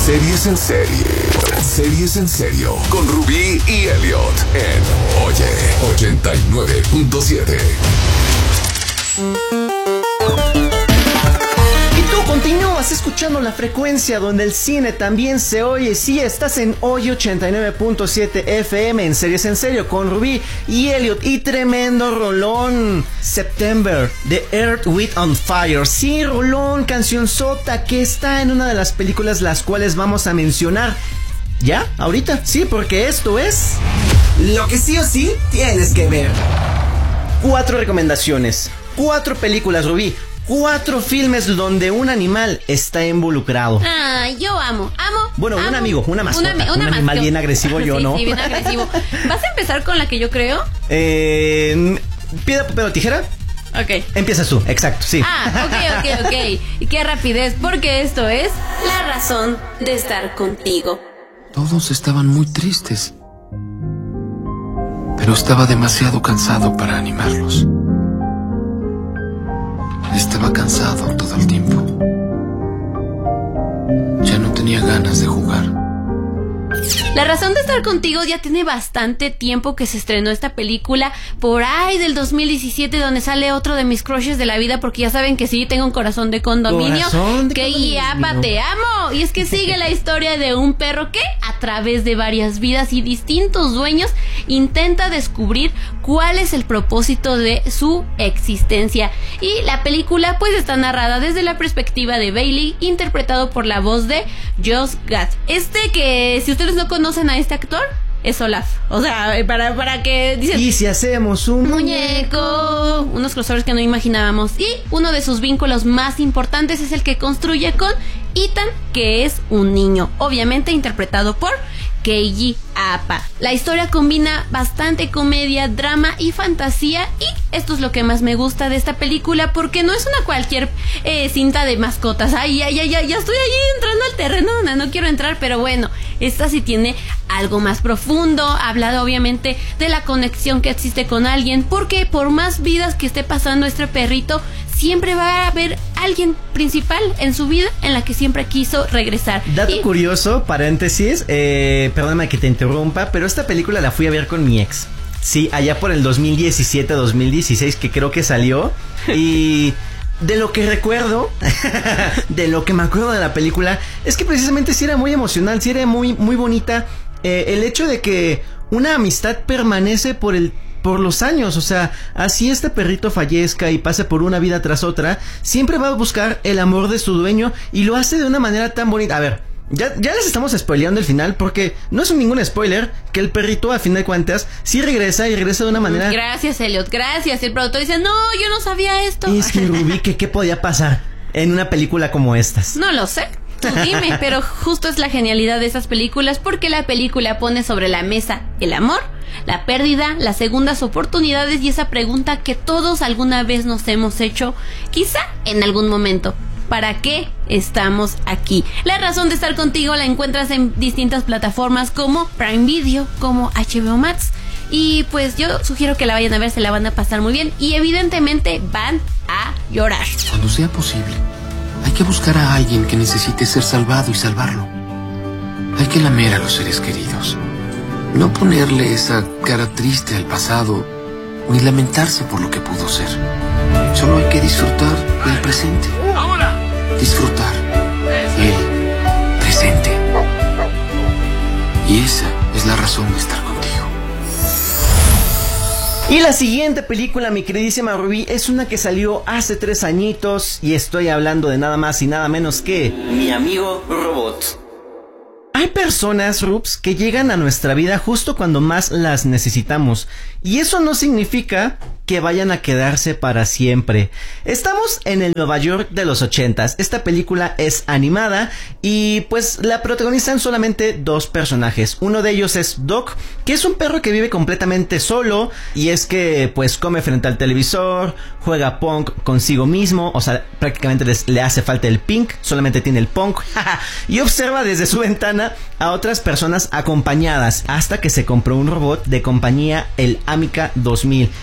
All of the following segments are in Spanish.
Series en serie. Series en serio. Con Rubí y Elliot en Oye 89.7. Continúas escuchando la frecuencia donde el cine también se oye. Sí, estás en Hoy 89.7 FM en Series en Serio con Rubí y Elliot. Y tremendo rolón, September, de Earth, Wind and Fire. Sí, rolón, cancionzota que está en una de las películas las cuales vamos a mencionar ya, ahorita. Sí, porque esto es lo que sí o sí tienes que ver. 4 recomendaciones, 4 películas, Rubí. 4 filmes donde un animal está involucrado. Ah, yo amo. Bueno, un amigo, una mascota. Un animal bien agresivo, yo sí, no. Sí, bien agresivo. ¿Vas a empezar con la que yo creo? Piedra, papel o tijera. Ok. Empiezas tú, exacto, sí. Ok. Y qué rapidez, porque esto es la razón de estar contigo. Todos estaban muy tristes, pero estaba demasiado cansado para animarlos. Estaba cansado todo el tiempo. Ya no tenía ganas de jugar. La razón de estar contigo ya tiene bastante tiempo que se estrenó esta película, por ahí del 2017, donde sale otro de mis crushes de la vida, porque ya saben que sí, tengo un corazón de condominio. Que Iapa, te amo. Y es que sigue la historia de un perro que, a través de varias vidas y distintos dueños, intenta descubrir cuál es el propósito de su existencia. Y la película pues está narrada desde la perspectiva de Bailey, interpretado por la voz de Josh Gad. Que si ustedes no conocen a este actor, es Olaf. O sea, para que dicen, ¿y si hacemos un muñeco? Unos crossovers que no imaginábamos. Y uno de sus vínculos más importantes es el que construye con Ethan, que es un niño, obviamente interpretado por Keiji Apa. La historia combina bastante comedia, drama y fantasía, y esto es lo que más me gusta de esta película, porque no es una cualquier cinta de mascotas. Ay, ya estoy ahí entrando al terreno, no quiero entrar, pero bueno, esta sí tiene algo más profundo. Habla obviamente de la conexión que existe con alguien, porque por más vidas que esté pasando este perrito, siempre va a haber alguien principal en su vida en la que siempre quiso regresar. Dato curioso, paréntesis, perdóname que te interrumpa, pero esta película la fui a ver con mi ex. Sí, allá por el 2017-2016 que creo que salió. Y de lo que recuerdo, de lo que me acuerdo de la película, es que precisamente sí era muy emocional, sí era muy, muy bonita. El hecho de que una amistad permanece por los años, o sea, así este perrito fallezca y pase por una vida tras otra, siempre va a buscar el amor de su dueño y lo hace de una manera tan bonita. A ver, ya les estamos spoileando el final, porque no es ningún spoiler que el perrito, a fin de cuentas, sí regresa y regresa de una manera... Gracias, Elliot, gracias. Y el productor dice, no, yo no sabía esto. Es que Rubí, ¿qué podía pasar en una película como estas? No lo sé. Tú dime, pero justo es la genialidad de esas películas, porque la película pone sobre la mesa el amor, la pérdida, las segundas oportunidades y esa pregunta que todos alguna vez nos hemos hecho, quizá en algún momento. ¿Para qué estamos aquí? La razón de estar contigo la encuentras en distintas plataformas como Prime Video, como HBO Max. Y pues yo sugiero que la vayan a ver, se la van a pasar muy bien y evidentemente van a llorar. Cuando sea posible, hay que buscar a alguien que necesite ser salvado y salvarlo. Hay que lamer a los seres queridos. No ponerle esa cara triste al pasado, ni lamentarse por lo que pudo ser. Solo hay que disfrutar del presente. Disfrutar el presente. Y esa es la razón de estar contigo. Y la siguiente película, mi queridísima Rubí, es una que salió hace 3 añitos, y estoy hablando de nada más y nada menos que Mi Amigo Robot. Hay personas, Rubs, que llegan a nuestra vida justo cuando más las necesitamos, y eso no significa que vayan a quedarse para siempre. Estamos en el Nueva York de los 80s. Esta película es animada y pues la protagonizan solamente 2 personajes. Uno de ellos es Doc, que es un perro que vive completamente solo, y es que pues come frente al televisor, juega punk consigo mismo, o sea, prácticamente le hace falta el pink, solamente tiene el punk, y observa desde su ventana a otras personas acompañadas, hasta que se compró un robot de compañía, el Amica 2000. Y esto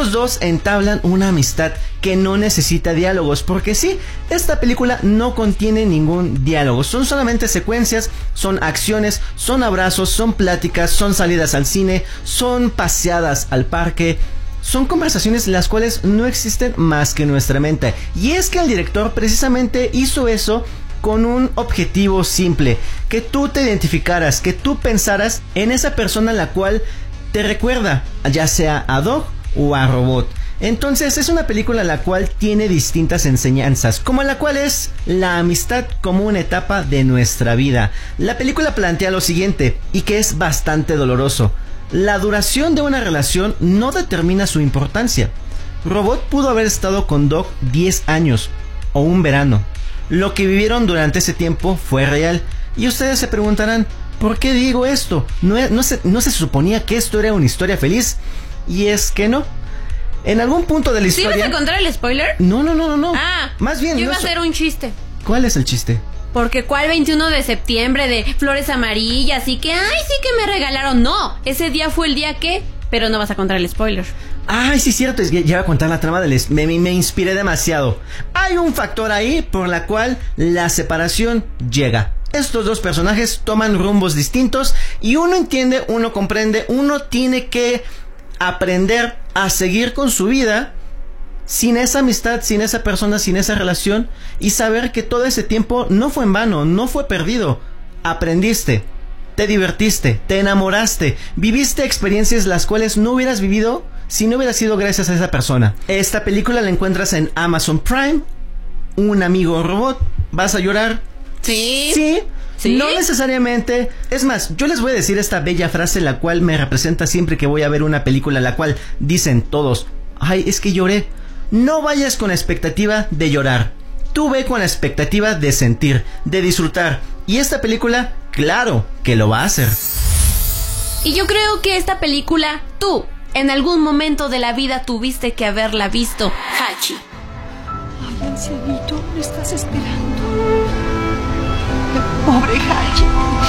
estos dos entablan una amistad que no necesita diálogos, porque sí, esta película no contiene ningún diálogo, son solamente secuencias, son acciones, son abrazos, son pláticas, son salidas al cine, son paseadas al parque, son conversaciones las cuales no existen más que en nuestra mente. Y es que el director precisamente hizo eso con un objetivo simple, que tú te identificaras, que tú pensaras en esa persona la cual te recuerda, ya sea a Dog o a Robot. Entonces es una película la cual tiene distintas enseñanzas, como la cual es la amistad como una etapa de nuestra vida. La película plantea lo siguiente, y que es bastante doloroso: la duración de una relación no determina su importancia. Robot pudo haber estado con Dog 10 años o un verano. Lo que vivieron durante ese tiempo fue real. Y ustedes se preguntarán, ¿por qué digo esto? ¿No se suponía que esto era una historia feliz? Y es que no. En algún punto de la historia... ¿Sí vas a contar el spoiler? No. Ah, más bien... yo iba a hacer un chiste. ¿Cuál es el chiste? Porque ¿cuál 21 de septiembre de flores amarillas? Y que, ay, sí que me regalaron. No, ese día fue el día que... Pero no vas a contar el spoiler. Ay, sí, cierto, ya iba a contar la trama del... Me inspiré demasiado. Hay un factor ahí por la cual la separación llega. Estos dos personajes toman rumbos distintos y uno entiende, uno comprende, uno tiene que aprender a seguir con su vida sin esa amistad, sin esa persona, sin esa relación, y saber que todo ese tiempo no fue en vano, no fue perdido. Aprendiste, te divertiste, te enamoraste, viviste experiencias las cuales no hubieras vivido si no hubiera sido gracias a esa persona. Esta película la encuentras en Amazon Prime. Un amigo robot. ¿Vas a llorar? Sí. No necesariamente. Es más, yo les voy a decir esta bella frase la cual me representa siempre que voy a ver una película, la cual dicen todos: ay, es que lloré. No vayas con la expectativa de llorar. Tú ve con la expectativa de sentir, de disfrutar. Y esta película, claro que lo va a hacer. Y yo creo que esta película, tú, en algún momento de la vida tuviste que haberla visto. Hachi. Ay, ancianito, me estás esperando. Pobre Hachi.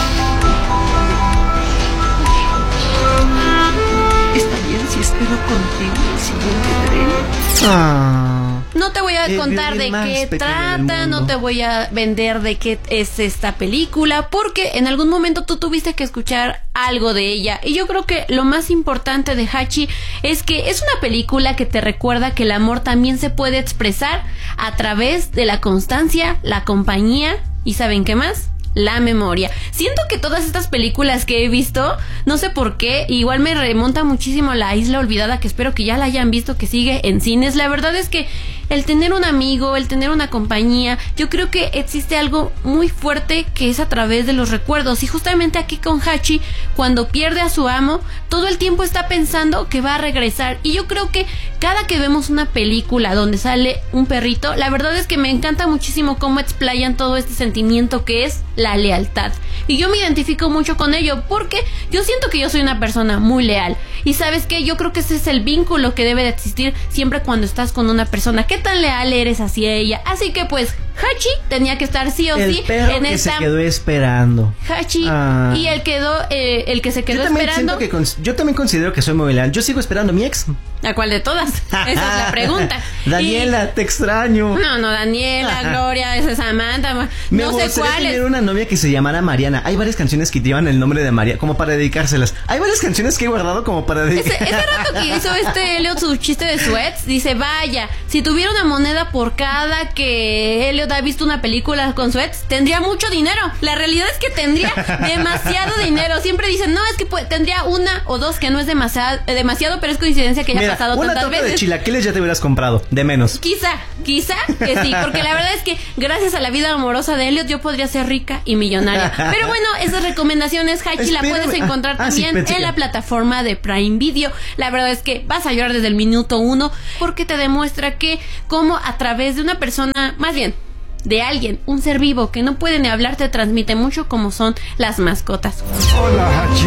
¿Está bien si espero contigo el siguiente tren? No te voy a contar de qué trata, no te voy a vender de qué es esta película, porque en algún momento tú tuviste que escuchar algo de ella. Y yo creo que lo más importante de Hachi es que es una película que te recuerda que el amor también se puede expresar a través de la constancia, la compañía y ¿saben qué más? La memoria. Siento que todas estas películas que he visto, no sé por qué, igual me remonta muchísimo a La Isla Olvidada, que espero que ya la hayan visto, que sigue en cines. La verdad es que el tener un amigo, el tener una compañía, yo creo que existe algo muy fuerte que es a través de los recuerdos. Y justamente aquí con Hachi, cuando pierde a su amo, todo el tiempo está pensando que va a regresar. Y yo creo que cada que vemos una película donde sale un perrito, la verdad es que me encanta muchísimo cómo explayan todo este sentimiento que es la lealtad. Y yo me identifico mucho con ello porque yo siento que yo soy una persona muy leal. Y ¿sabes qué? Yo creo que ese es el vínculo que debe de existir siempre cuando estás con una persona. ¿Qué tan leal eres hacia ella? Así que pues Hachi tenía que estar sí o el sí perro en que esta... se quedó esperando. Hachi y el que se quedó esperando. Yo también considero que soy muy leal. Yo sigo esperando a mi ex. ¿A cuál de todas? Esa es la pregunta. Daniela, te extraño. No, Daniela, Gloria, esa es Samantha. No sé cuál es. Tener una novia que se llamara Mariana. Hay varias canciones que llevan el nombre de María, como para dedicárselas. Hay varias canciones que he guardado como para dedicar. Ese rato que hizo Elliot su chiste de Sweats, dice, vaya, si tuviera una moneda por cada que Elliot ha visto una película con Sweats, tendría mucho dinero. La realidad es que tendría demasiado dinero. Siempre dicen, no, es que tendría una o dos, que no es demasiado, pero es coincidencia que ya ha pasado tantas veces. Una torta de chilaquiles ya te hubieras comprado, de menos. Quizá que sí, porque la verdad es que gracias a la vida amorosa de Elliot yo podría ser rica y millonaria. Pero bueno, esas recomendaciones, Hachi, la puedes encontrar también en la plataforma de Prime Video. La verdad es que vas a llorar desde el minuto 1 porque te demuestra que como a través de una persona, más bien de alguien, un ser vivo que no puede ni hablar, te transmite mucho como son las mascotas. Hola, Hachi.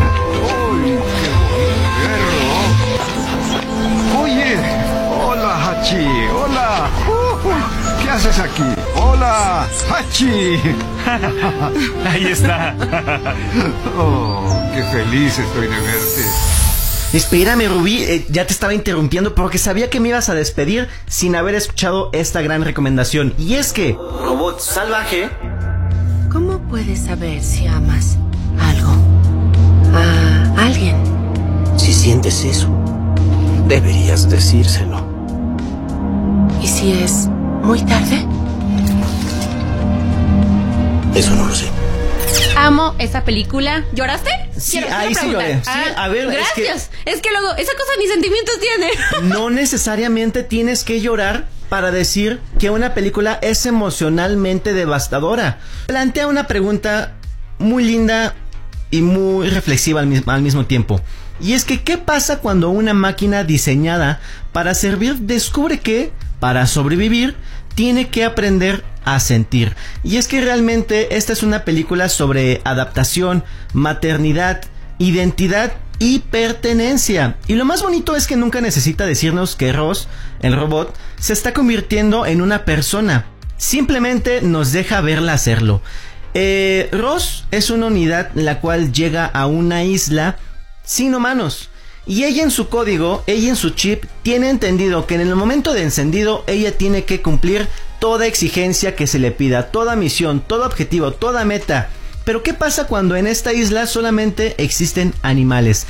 Uy, qué perro. Oye, hola, Hachi. Hola. ¿Qué haces aquí? Hola, Hachi. Ahí está. Oh, qué feliz estoy de verte. Espérame, Rubí, ya te estaba interrumpiendo porque sabía que me ibas a despedir sin haber escuchado esta gran recomendación. Y es que Robot Salvaje... ¿Cómo puedes saber si amas algo? A alguien. Si sientes eso, deberías decírselo. ¿Y si es muy tarde? Eso no lo sé. Amo esa película. ¿Lloraste? Sí, ahí sí lloré. Sí, a ver, gracias. Es que luego, esa cosa ni sentimientos tiene. No necesariamente tienes que llorar para decir que una película es emocionalmente devastadora. Plantea una pregunta muy linda y muy reflexiva al mismo tiempo. Y es que, ¿qué pasa cuando una máquina diseñada para servir descubre que, para sobrevivir, tiene que aprender a sentir? Y es que realmente esta es una película sobre adaptación, maternidad, identidad y pertenencia. Y lo más bonito es que nunca necesita decirnos que Ross, el robot, se está convirtiendo en una persona. Simplemente nos deja verla hacerlo. Ross es una unidad la cual llega a una isla sin humanos. Y ella en su código, ella en su chip, tiene entendido que en el momento de encendido ella tiene que cumplir toda exigencia que se le pida, toda misión, todo objetivo, toda meta. Pero ¿qué pasa cuando en esta isla solamente existen animales?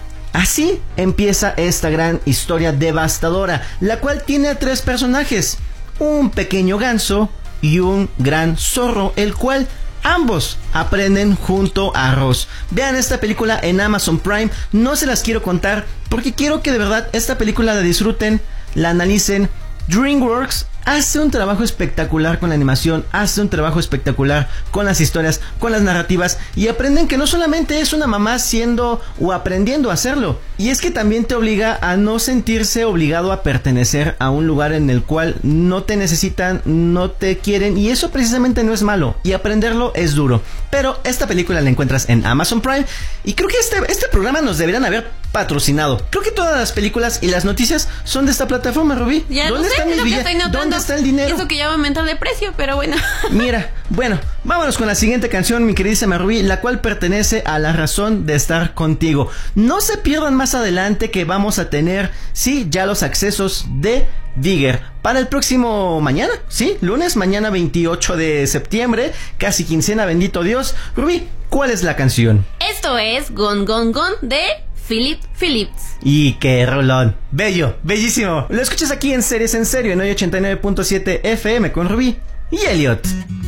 Así empieza esta gran historia devastadora, la cual tiene a 3 personajes: un pequeño ganso y un gran zorro, el cual ambos aprenden junto a Ross. Vean esta película en Amazon Prime. No se las quiero contar porque quiero que de verdad esta película la disfruten, la analicen. DreamWorks hace un trabajo espectacular con la animación, hace un trabajo espectacular con las historias, con las narrativas, y aprenden que no solamente es una mamá siendo o aprendiendo a hacerlo, y es que también te obliga a no sentirse obligado a pertenecer a un lugar en el cual no te necesitan, no te quieren, y eso precisamente no es malo, y aprenderlo es duro. Pero esta película la encuentras en Amazon Prime, y creo que este programa nos deberían haber patrocinado. Creo que todas las películas y las noticias son de esta plataforma, Rubí. ¿Dónde están mis billetes? ¿Dónde está el dinero? Eso que ya va a aumentar de precio, pero bueno. Mira, bueno, vámonos con la siguiente canción, mi queridísima Rubí, la cual pertenece a La Razón de Estar Contigo. No se pierdan más adelante que vamos a tener, sí, ya los accesos de Digger para el próximo mañana, sí, lunes, mañana 28 de septiembre, casi quincena, bendito Dios. Rubí, ¿cuál es la canción? Esto es Gone Gone Gone de Philip Phillips. Y qué rolón, bello, bellísimo. Lo escuchas aquí en Series en Serio en hoy 89.7 FM con Rubí y Elliot.